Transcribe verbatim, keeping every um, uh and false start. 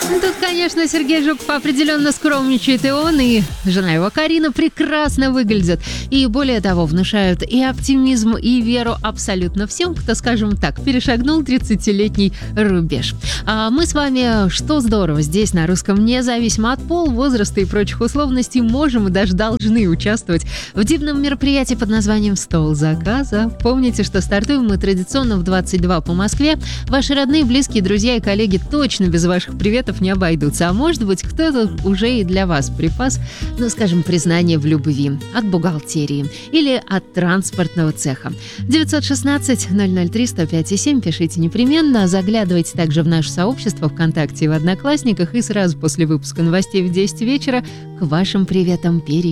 Тут, конечно, Сергей Жуков определенно скромничает, и он, и жена его Карина прекрасно выглядят. И более того, внушают и оптимизм, и веру абсолютно всем, кто, скажем так, перешагнул тридцатилетний рубеж. А мы с вами, что здорово, здесь на русском, независимо от пола, возраста и прочих условностей, можем и даже должны участвовать в дивном мероприятии под названием «Стол заказа». Помните, что стартуем мы традиционно в двадцать два по Москве. Ваши родные, близкие, друзья и коллеги точно без ваших приветов не обойдутся. А может быть, кто-то уже и для вас припас, ну, скажем, признание в любви от бухгалтерии или от транспортного цеха. девятьсот шестнадцать ноль ноль три сто пять семь пишите непременно. Заглядывайте также в наше сообщество ВКонтакте и в Одноклассниках. И сразу после выпуска новостей в десять вечера к вашим приветам перейдем.